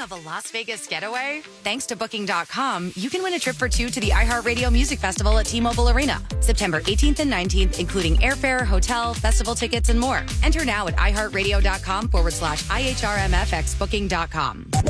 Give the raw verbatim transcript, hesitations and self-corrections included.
of a Las Vegas getaway? Thanks to Booking dot com, you can win a trip for two to the iHeartRadio Music Festival at T-Mobile Arena, September eighteenth and nineteenth, including airfare, hotel, festival tickets, and more. Enter now at iHeartRadio.com forward slash IHRMFX Booking dot com.